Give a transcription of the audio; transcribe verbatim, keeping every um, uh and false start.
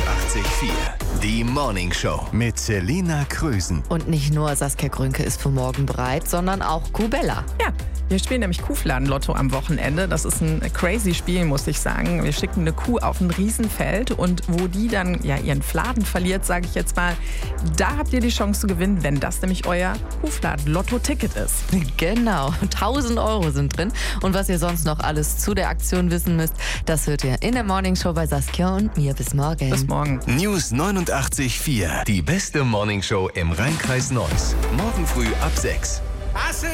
neunundachtzig Komma vier. Die Morning Show mit Selina Krösen. Und nicht nur Saskia Grünke ist für morgen bereit, sondern auch Kubella. Ja, wir spielen nämlich Kuhfladen-Lotto am Wochenende. Das ist ein crazy Spiel, muss ich sagen. Wir schicken eine Kuh auf ein Riesenfeld und wo die dann ja ihren Fladen verliert, sage ich jetzt mal, da habt ihr die Chance zu gewinnen, wenn das nämlich euer Kuhfladen-Lotto-Ticket ist. Genau, tausend Euro sind drin. Und was ihr sonst noch alles zu der Aktion wissen müsst, das hört ihr in der Morning Show bei Saskia und mir. Bis morgen. Bis morgen. News neunundachtzig Komma vier. Die beste Morning Show im Rhein-Kreis Neuss. Morgen früh ab sechs.